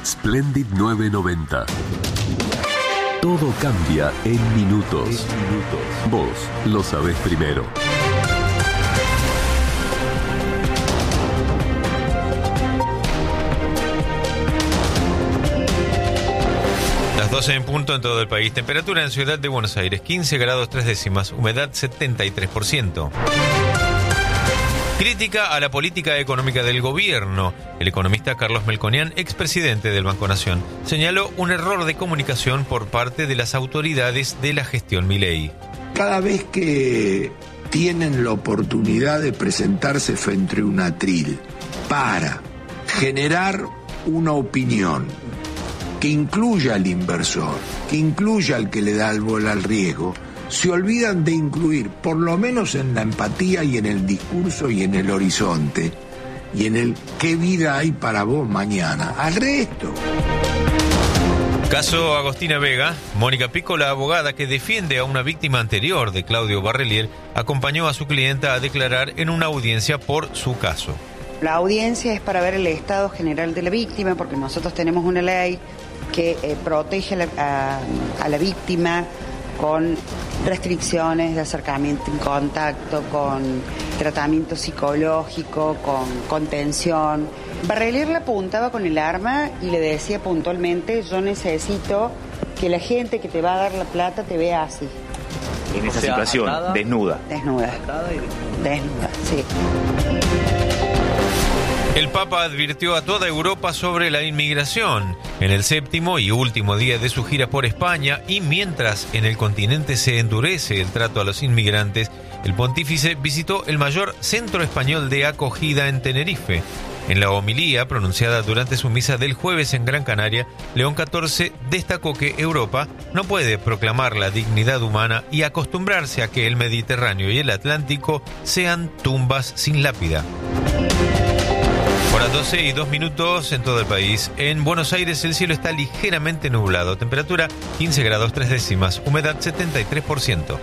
Splendid 990. Todo cambia en minutos. Vos lo sabés primero. Las 12 en punto en todo el país. Temperatura en Ciudad de Buenos Aires, 15 grados 3 décimas. Humedad 73%. Crítica a la política económica del gobierno. El economista Carlos Melconian, expresidente del Banco Nación, señaló un error de comunicación por parte de las autoridades de la gestión Milei. Cada vez que tienen la oportunidad de presentarse frente a un atril para generar una opinión que incluya al inversor, que incluya al que le da el bola al riesgo, se olvidan de incluir, por lo menos en la empatía y en el discurso y en el horizonte, y en el qué vida hay para vos mañana, al resto. Caso Agostina Vega. Mónica Pico, la abogada que defiende a una víctima anterior de Claudio Barrelier, acompañó a su clienta a declarar en una audiencia por su caso. La audiencia es para ver el estado general de la víctima, porque nosotros tenemos una ley que protege a la víctima con restricciones de acercamiento en contacto, con tratamiento psicológico, con contención. Barrelier la apuntaba con el arma y le decía puntualmente: yo necesito que la gente que te va a dar la plata te vea así. En esa situación, atada, desnuda, sí. El Papa advirtió a toda Europa sobre la inmigración en el séptimo y último día de su gira por España, y mientras en el continente se endurece el trato a los inmigrantes, el pontífice visitó el mayor centro español de acogida en Tenerife. En la homilía pronunciada durante su misa del jueves en Gran Canaria, León XIV destacó que Europa no puede proclamar la dignidad humana y acostumbrarse a que el Mediterráneo y el Atlántico sean tumbas sin lápida. Horas 12 y 2 minutos en todo el país. En Buenos Aires el cielo está ligeramente nublado. Temperatura 15 grados 3 décimas. Humedad 73%.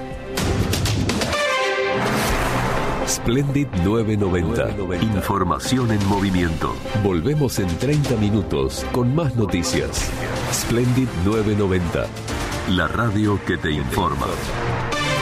Splendid 990. Información en movimiento. Volvemos en 30 minutos con más noticias. Splendid 990. La radio que te informa.